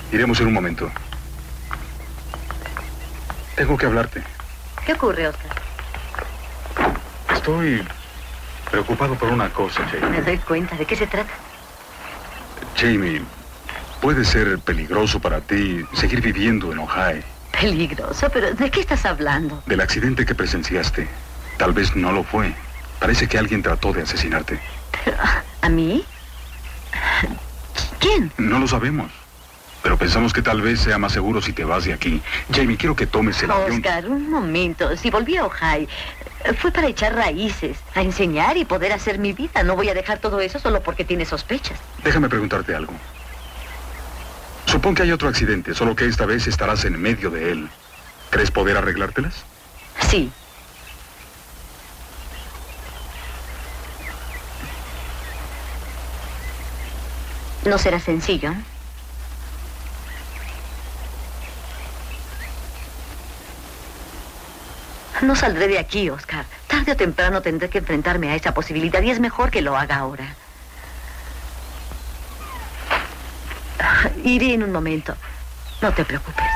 Iremos en un momento. Tengo que hablarte. ¿Qué ocurre, Oscar? Estoy preocupado por una cosa, Jamie. Me doy cuenta. ¿De qué se trata? Jamie, puede ser peligroso para ti seguir viviendo en Ojai. Peligroso, pero ¿de qué estás hablando? Del accidente que presenciaste. Tal vez no lo fue. Parece que alguien trató de asesinarte. Pero, ¿a mí? ¿Quién? No lo sabemos. Pero pensamos que tal vez sea más seguro si te vas de aquí. Jamie, quiero que tomes el avión. Oscar, un momento. Si volví a Ojai, fue para echar raíces, a enseñar y poder hacer mi vida. No voy a dejar todo eso solo porque tienes sospechas. Déjame preguntarte algo. Supón que hay otro accidente, solo que esta vez estarás en medio de él. ¿Crees poder arreglártelas? Sí. No será sencillo. No saldré de aquí, Oscar. Tarde o temprano tendré que enfrentarme a esa posibilidad y es mejor que lo haga ahora. Iré en un momento. No te preocupes.